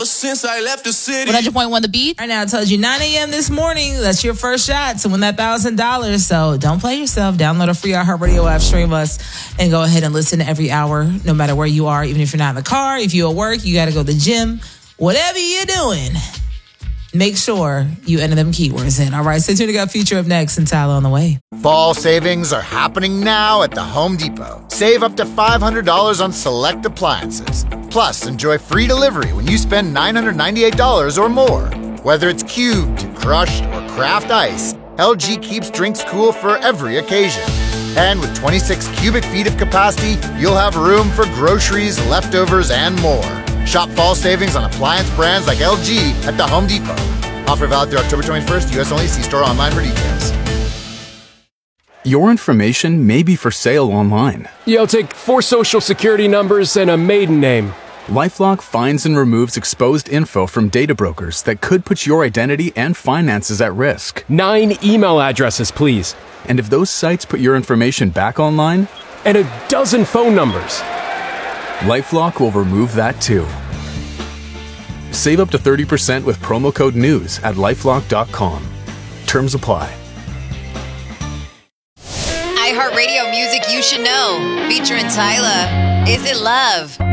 Since I left the city. 100.1 The Beat. Right now, I told you 9 a.m. this morning. That's your first shot to win that $1,000. So don't play yourself. Download a free iHeartRadio app, stream us, and go ahead and listen every hour, no matter where you are. Even if you're not in the car, if you're at work, you got to go to the gym, whatever you're doing, make sure you enter them keywords in. All right, stay tuned. We got Future up next and Tyler on the way. Fall savings are happening now at the Home Depot. Save up to $500 on select appliances. Plus, enjoy free delivery when you spend $998 or more. Whether it's cubed, crushed, or craft ice, LG keeps drinks cool for every occasion. And with 26 cubic feet of capacity, you'll have room for groceries, leftovers, and more. Shop fall savings on appliance brands like LG at the Home Depot. Offer valid through October 21st, U.S. only. See store online for details. Your information may be for sale online. Yeah, I'll take 4 social security numbers and a maiden name. LifeLock finds and removes exposed info from data brokers that could put your identity and finances at risk. 9 email addresses, please. And if those sites put your information back online? And a dozen phone numbers. LifeLock will remove that too. Save up to 30% with promo code NEWS at LifeLock.com. Terms apply. iHeartRadio music you should know. Featuring Tyla. Is It Love?